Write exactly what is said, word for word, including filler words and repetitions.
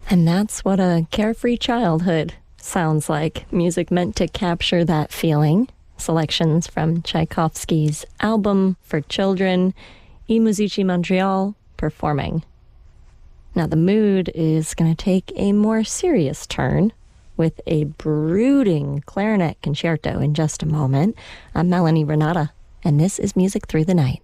And that's what a carefree childhood sounds like. Music meant to capture that feeling. Selections from Tchaikovsky's album for children, I Musici Montreal, performing. Now the mood is going to take a more serious turn with a brooding clarinet concerto in just a moment. I'm Melanie Renata, and this is Music Through the Night.